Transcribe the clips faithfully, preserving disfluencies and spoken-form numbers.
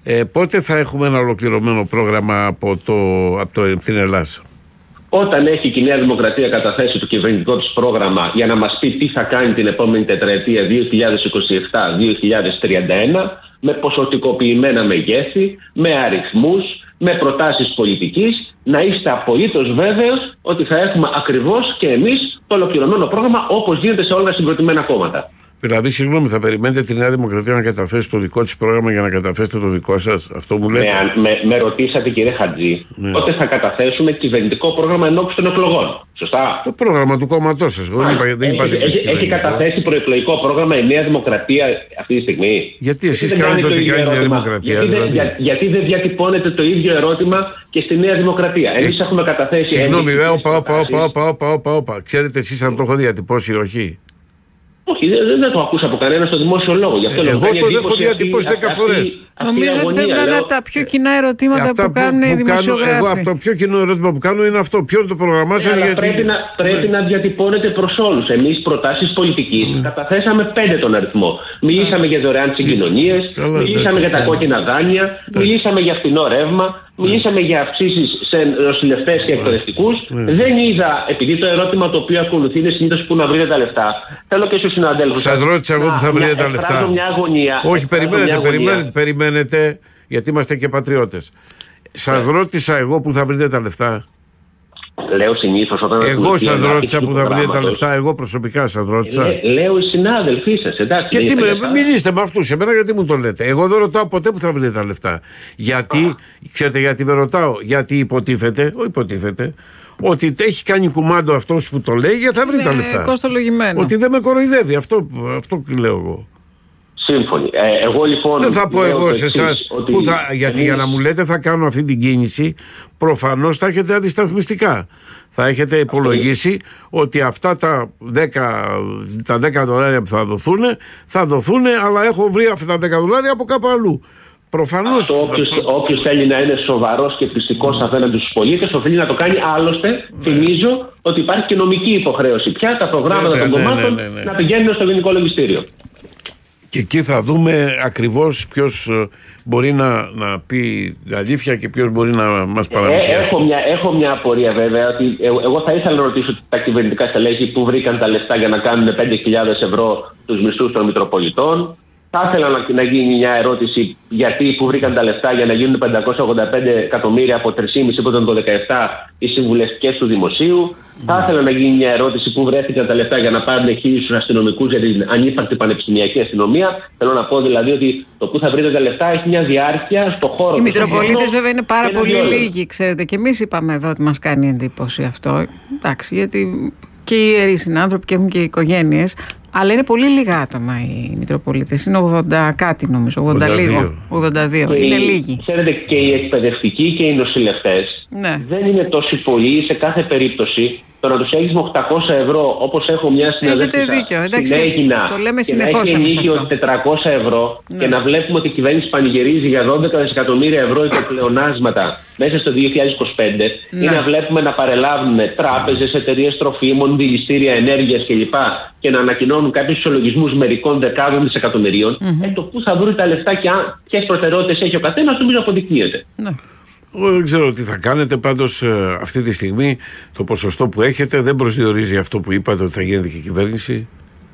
Ε, πότε θα έχουμε ένα ολοκληρωμένο πρόγραμμα από, το, από, το, από την Ελλάδα? Όταν έχει και η Νέα Δημοκρατία καταθέσει το κυβερνητικό της πρόγραμμα για να μας πει τι θα κάνει την επόμενη τετραετία δύο χιλιάδες είκοσι επτά με δύο χιλιάδες τριάντα ένα, με ποσοτικοποιημένα μεγέθη, με αριθμούς, με προτάσεις πολιτικής, να είστε απολύτως βέβαιος ότι θα έχουμε ακριβώς και εμείς το ολοκληρωμένο πρόγραμμα όπως γίνεται σε όλα τα συγκροτημένα κόμματα. Δηλαδή, συγγνώμη, θα περιμένετε τη Νέα Δημοκρατία να καταθέσει το δικό της πρόγραμμα για να καταθέσετε το δικό σας? Αυτό μου λέτε? Με, με, με ρωτήσατε, κύριε Χατζή, ναι. Πότε θα καταθέσουμε κυβερνητικό πρόγραμμα ενόψει των εκλογών. Σωστά. Το πρόγραμμα του κόμματός σας. Εγώ είπα, δεν είπα έχει, έχει, έχει καταθέσει προεκλογικό πρόγραμμα η Νέα Δημοκρατία αυτή τη στιγμή? Γιατί εσείς κάνετε ό,τι κάνει η Νέα Δημοκρατία? Γιατί, δηλαδή. δεν, για, γιατί δεν διατυπώνετε το ίδιο ερώτημα και στη Νέα Δημοκρατία? Εμείς έχουμε καταθέσει. Συγγνώμη, όπα, όπα, όπα, όπα, όπα. Ξέρετε εσείς αν το έχω διατυπώσει ή όχι? Όχι, δεν, δεν το ακούσα από κανένα στο δημόσιο λόγο. Γι' αυτό εγώ το έχω διατυπώσει δέκα φορές. Νομίζω ότι πρέπει να είναι από τα πιο κοινά ερωτήματα που, που κάνουν οι δημοσιογράφοι. Εγώ αυτό το πιο κοινό ερώτημα που κάνω είναι αυτό. Ποιο είναι το πρόγραμμά σας? Γιατί... Πρέπει, να, πρέπει ναι. να διατυπώνεται προς όλους. Εμείς προτάσεις πολιτικής mm. καταθέσαμε πέντε τον αριθμό. Μιλήσαμε mm. για δωρεάν συγκοινωνίες, mm. μιλήσαμε για τα κόκκινα δάνεια, mm. μιλήσαμε για φθηνό ρεύμα. Μιλήσαμε για αυξήσεις σε νοσηλευτές και εκπαιδευτικούς. Mm. Δεν είδα, επειδή το ερώτημα το οποίο ακολουθεί είναι συνήθως που να βρείτε τα λεφτά. Θέλω και στους συναδέλφους. Σας ρώτησα εγώ που θα βρείτε τα λεφτά. Μια αγωνία, όχι, περιμένετε, περιμένετε, περιμένετε, γιατί είμαστε και πατριώτες. Σας yeah. ρώτησα εγώ που θα βρείτε τα λεφτά. Λέω συνήθως όταν. Εγώ σας ρώτησα που θα βρείτε τα λεφτά. Εγώ προσωπικά σας ρώτησα. Ε, λέω οι συνάδελφοί σας, εντάξει. Και τι με, μιλήστε με αυτούς, εμένα γιατί μου το λέτε? Εγώ δεν ρωτάω ποτέ που θα βρείτε τα λεφτά. Γιατί, ξέρετε γιατί δεν ρωτάω? Γιατί υποτίθεται, όχι υποτίθεται, ότι έχει κάνει κουμάντο αυτός που το λέει γιατί θα βρει τα λεφτά. Κοστολογημένο. Ότι δεν με κοροϊδεύει. Αυτό, αυτό λέω εγώ. Σύμφωνοι. Ε, εγώ λοιπόν. Δεν θα πω εγώ σε εσάς. Γιατί εμείς... για να μου λέτε θα κάνω αυτή την κίνηση, προφανώς θα έχετε αντισταθμιστικά. Θα έχετε υπολογίσει ότι αυτά τα δέκα, τα δέκα δολάρια που θα δοθούν, θα δοθούν, αλλά έχω βρει αυτά τα δέκα δολάρια από κάπου αλλού. Προφανώς. Όποιος, όποιος θέλει να είναι σοβαρός και πιστικός απέναντι στους πολίτες, οφείλει να το κάνει. Άλλωστε, ναι. θυμίζω ότι υπάρχει και νομική υποχρέωση πια τα προγράμματα ναι, των ναι, κομμάτων ναι, ναι, ναι. να πηγαίνουν στο Γενικό Λογιστήριο. Και εκεί θα δούμε ακριβώς ποιος μπορεί να, να πει αλήθεια και ποιος μπορεί να μας παραμυθιάσει. Ε, έχω, μια, έχω μια απορία βέβαια. Ότι εγώ, εγώ θα ήθελα να ρωτήσω τα κυβερνητικά στελέχη που βρήκαν τα λεφτά για να κάνουν πέντε χιλιάδες ευρώ τους μισθούς των Μητροπολιτών. Θα ήθελα να, να γίνει μια ερώτηση γιατί που βρήκαν τα λεφτά για να γίνουν πεντακόσια ογδόντα πέντε εκατομμύρια από τρία κόμμα πέντε που ήταν το δεκαεπτά οι συμβουλευτικές του Δημοσίου. Mm. Θα ήθελα να γίνει μια ερώτηση που βρέθηκαν τα λεφτά για να πάρουν χίλιους αστυνομικούς για την ανύπαρκτη πανεπιστημιακή αστυνομία. Θέλω να πω δηλαδή ότι το που θα βρείτε τα λεφτά έχει μια διάρκεια στο χώρο. Οι Μητροπολίτες βέβαια είναι πάρα πολύ λίγοι, ξέρετε. Και εμείς είπαμε εδώ ότι μας κάνει εντύπωση αυτό. Εντάξει, γιατί και οι ιεροί συνάνθρωποι και έχουν και οι οικογένειες. Αλλά είναι πολύ λίγα άτομα οι Μητροπολίτες. Είναι ογδόντα κάτι νομίζω, ογδόντα λίγο. ογδόντα δύο. Είναι οι, λίγοι. Ξέρετε, και οι εκπαιδευτικοί και οι νοσηλευτές ναι. δεν είναι τόσο πολλοί σε κάθε περίπτωση. Το να τους έχεις με οκτακόσια ευρώ, όπως έχω μια συναδέλφισσα στην Αίγινα, το λέμε και να έχει ενίκιο τετρακόσια ευρώ ναι. και να βλέπουμε ότι η κυβέρνηση πανηγυρίζει για δώδεκα δισεκατομμύρια ευρώ υπερπλεονάσματα μέσα στο δύο χιλιάδες είκοσι πέντε ναι. ή να βλέπουμε να παρελάβουν τράπεζες, εταιρείες τροφίμων, δηληστήρια ενέργειας κλπ. Και να ανακοινώνουν κάποιους ισολογισμούς μερικών δεκάδων δισεκατομμυρίων, mm-hmm. ε, το πού θα βρουν τα λεφτά και ποιες προτεραιότητες έχει ο καθένας, νομίζω αποδεικνύεται. Ναι. Εγώ δεν ξέρω τι θα κάνετε, πάντως ε, αυτή τη στιγμή το ποσοστό που έχετε δεν προσδιορίζει αυτό που είπατε ότι θα γίνεται και η κυβέρνηση.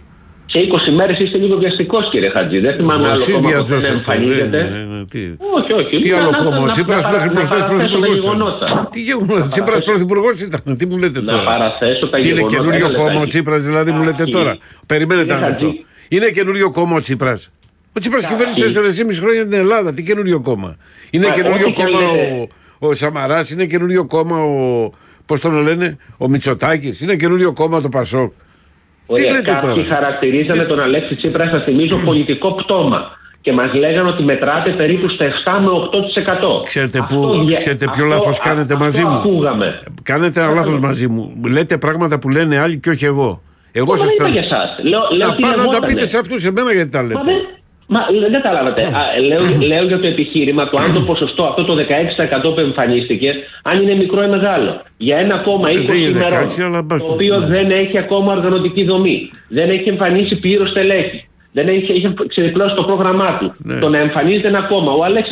Σε είκοσι μέρες είστε λίγο βιαστικός, κύριε Χατζή. Δεν θυμάμαι άλλο κόμμα που δεν εμφανίζεται. Ναι, ναι, ναι, τι... Όχι, όχι. Τι άλλο κόμμα, ο Τσίπρας μέχρι προχθές πρωθυπουργός ήταν. Τι γεγονότα, ο Τσίπρας πρωθυπουργός ήταν, τι μου λέτε τώρα. Να παραθέσω τα γεγονότα. Είναι καινούριο κόμμα ο Τσίπρας, δηλαδή μου λέτε τώρα. Περιμένετε ένα λεπτό. Είναι καινούριο κόμμα ο Τσίπρας. Ο Τσίπρας κυβέρνησε τέσσερα και μισό χρόνια την Ελλάδα. Τι καινούριο κόμμα. Είναι καινούριο κόμμα ο, ο Σαμαράς, είναι καινούριο κόμμα ο. Πώς τον λένε, ο Μητσοτάκης, είναι καινούριο κόμμα το Πασόκ. Ωραία, κάποιοι χαρακτηρίζανε τον Αλέξη Τσίπρα, θα θυμίζω, πολιτικό πτώμα. Και μας λέγανε ότι μετράτε περίπου στα επτά με οκτώ τοις εκατό. Ξέρετε, που, ξέρετε ποιο αυτό, λάθος κάνετε αυτό, μαζί αυτό μου. Ακούγαμε. Κάνετε ένα λάθος μαζί μου. Λέτε πράγματα που λένε άλλοι και όχι εγώ. Εγώ σας είπα για εσάς. Λέω, λέω να πάω να τα πείτε σε αυτούς, εμένα γιατί τα λέτε. Μα δεν, μα, δεν καταλάβατε. λέω, λέω για το επιχείρημα, το αν το ποσοστό, αυτό το δεκαέξι τοις εκατό που εμφανίστηκε, αν είναι μικρό ή μεγάλο. Για ένα κόμμα είκοσι ημερών, το οποίο δεν έχει ακόμα οργανωτική δομή, δεν έχει εμφανίσει πλήρως στελέχη, δεν έχει, έχει ξεδιπλώσει το πρόγραμμά του. Ναι. Το να εμφανίζεται ένα κόμμα, ο Αλέξης